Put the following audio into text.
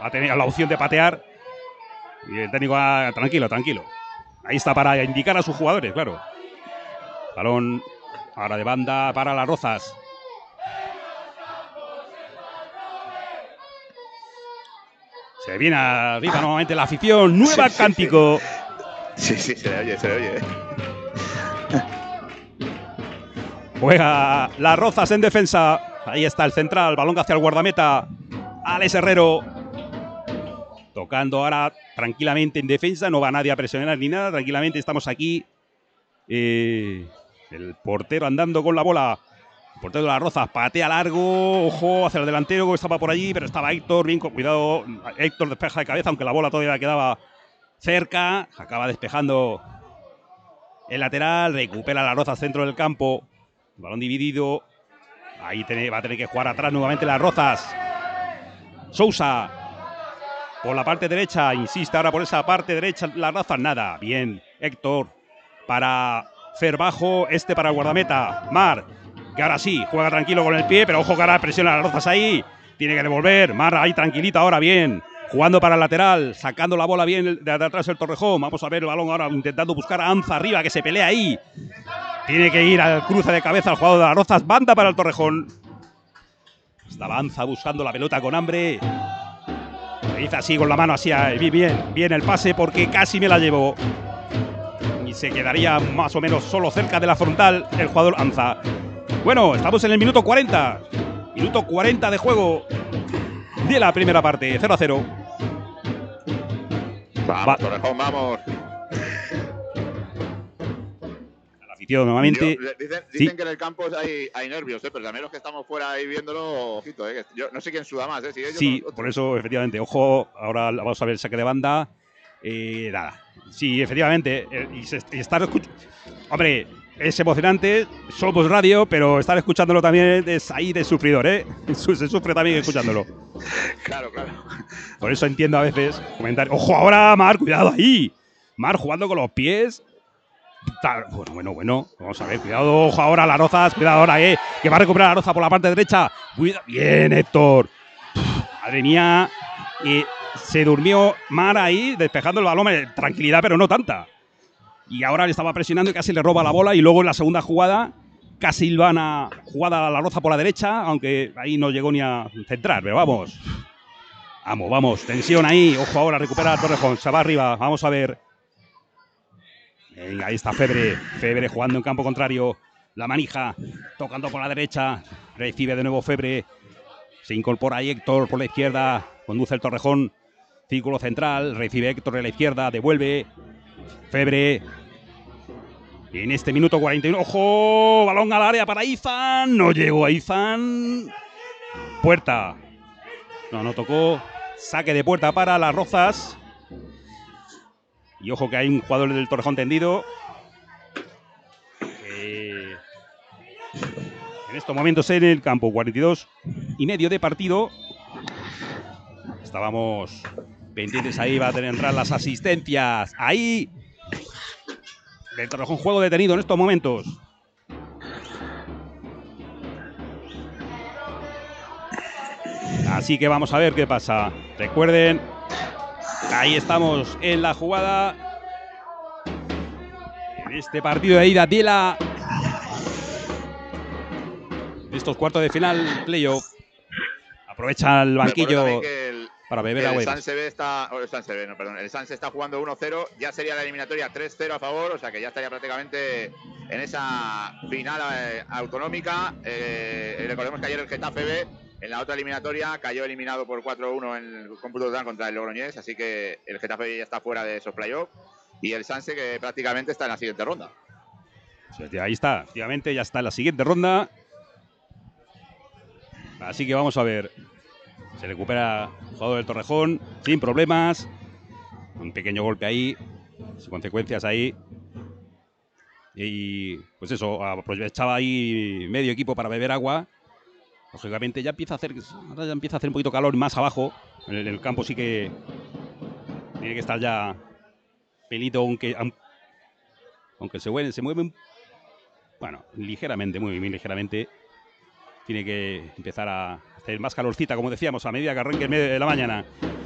a tener la opción de patear. Y el técnico va tranquilo, tranquilo. Ahí está para indicar a sus jugadores, claro. Balón ahora de banda para Las Rozas. Se viene arriba nuevamente la afición. Nueva cántico. Sí, se le oye, se le oye. Juega Las Rozas en defensa. Ahí está el central. Balón hacia el guardameta. Alex Herrero. Tocando ahora tranquilamente en defensa. No va nadie a presionar ni nada. Tranquilamente estamos aquí. El portero andando con la bola. El portero de Las Rozas patea largo. Ojo hacia el delantero que estaba por allí. Pero estaba Héctor. Bien, cuidado. Héctor despeja de cabeza. Aunque la bola todavía quedaba cerca. Acaba despejando el lateral. Recupera Las Rozas centro del campo. Balón dividido. Ahí va a tener que jugar atrás nuevamente Las Rozas. Sousa. Por la parte derecha. Insiste ahora por esa parte derecha. Las Rozas nada. Bien. Héctor. Para Fer bajo. Para el guardameta. Mar. Que ahora sí. Juega tranquilo con el pie. Pero ojo que ahora presiona a Las Rozas ahí. Tiene que devolver. Mar ahí tranquilita ahora. Bien. Jugando para el lateral. Sacando la bola bien de atrás el Torrejón. Vamos a ver el balón ahora. Intentando buscar a Anza arriba. Que se pelea ahí. Tiene que ir al cruce de cabeza al jugador de Las Rozas. Banda para el Torrejón. Estaba Anza buscando la pelota con hambre. Le dice así con la mano así. Bien el pase porque casi me la llevó. Y se quedaría más o menos solo cerca de la frontal el jugador Anza. Bueno, estamos en el minuto 40. Minuto 40 de juego de la primera parte. 0-0. Vamos, Torrejón, vamos. Nuevamente. Dicen que en el campo hay nervios, pero también los que estamos fuera ahí viéndolo, ojito, yo no sé quién suda más, si ellos sí, por eso, efectivamente, ojo, ahora vamos a ver el saque de banda. Nada, sí, efectivamente, y estar escuchando. Hombre, es emocionante, somos radio, pero estar escuchándolo también es ahí de sufridor, se sufre también escuchándolo. Claro. Por eso entiendo a veces comentar. Ojo ahora, Mar, cuidado ahí. Mar jugando con los pies. Bueno, vamos a ver, cuidado, ojo ahora Las Rozas, cuidado ahora, que va a recuperar Las Rozas por la parte derecha. Bien, Héctor. Madre mía, se durmió Mar ahí, despejando el balón, tranquilidad, pero no tanta. Y ahora le estaba presionando y casi le roba la bola. Y luego en la segunda jugada, casi Silvana jugada a Las Rozas por la derecha, aunque ahí no llegó ni a centrar, pero vamos. Vamos, tensión ahí. Ojo ahora, recupera Torrejón, se va arriba, vamos a ver. Ahí está Febre jugando en campo contrario. La manija, tocando por la derecha. Recibe de nuevo Febre. Se incorpora ahí Héctor por la izquierda. Conduce el Torrejón. Círculo central. Recibe Héctor en la izquierda. Devuelve. Febre. En este minuto 41. ¡Ojo! Balón al área para Izan. No llegó a Izan. Puerta. No tocó. Saque de puerta para Las Rozas. Y ojo que hay un jugador del Torrejón tendido. En estos momentos en el campo, 42,5 de partido. Estábamos pendientes ahí, va a tener que entrar las asistencias. Ahí. El Torrejón juego detenido en estos momentos. Así que vamos a ver qué pasa. Recuerden. Ahí estamos en la jugada. En este partido de ida de estos cuartos de final, playoff. Aprovecha el banquillo para beber agua. El Sanse está jugando 1-0. Ya sería la eliminatoria 3-0 a favor. O sea que ya estaría prácticamente en esa final autonómica. Recordemos que ayer el Getafe B, en la otra eliminatoria, cayó eliminado por 4-1 en el cómputo total contra el Logroñés. Así que el Getafe ya está fuera de esos playoffs. Y el Sanse que prácticamente está en la siguiente ronda. Ahí está, efectivamente, ya está en la siguiente ronda. Así que vamos a ver. Se recupera el jugador del Torrejón sin problemas. Un pequeño golpe ahí, sin consecuencias ahí. Y pues eso, aprovechaba ahí medio equipo para beber agua. Lógicamente ya empieza a hacer un poquito calor más abajo. En el campo sí que tiene que estar ya pelito, aunque se mueve ligeramente, muy ligeramente. Tiene que empezar a hacer más calorcita, como decíamos, a medida que arranque el medio de la mañana.